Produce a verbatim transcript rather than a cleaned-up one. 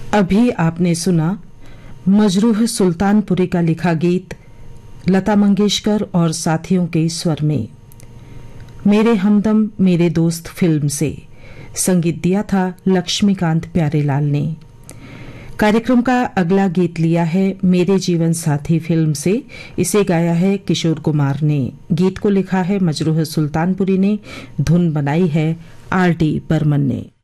अभी आपने सुना मजरूह सुल्तानपुरी का लिखा गीत लता मंगेशकर और साथियों के स्वर में। मेरे हमदम मेरे दोस्त फिल्म से संगीत दिया था लक्ष्मीकांत प्यारेलाल ने। कार्यक्रम का अगला गीत लिया है मेरे जीवन साथी फिल्म से। इसे गाया है किशोर कुमार ने। गीत को लिखा है मजरूह सुल्तानपुरी ने, धुन बनाई है आर डी बर्मन ने।